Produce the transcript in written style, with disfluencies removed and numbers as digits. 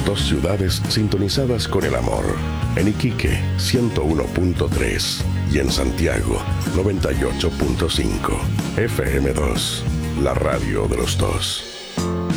dos ciudades sintonizadas con el amor. En Iquique, 101.3 y en Santiago, 98.5. FM2, la radio de los dos.